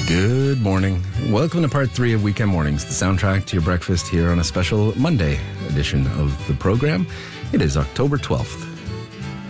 Good morning. Welcome to part 3 of Weekend Mornings, the soundtrack to your breakfast here on a special Monday edition of the program. It is October 12th.